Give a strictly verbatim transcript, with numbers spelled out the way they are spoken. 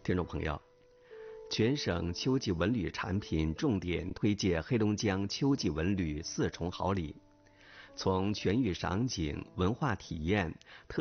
听众朋友，全省秋季文旅产品重点推介黑龙江秋季文旅四重好礼，从全域赏景、文化体验、特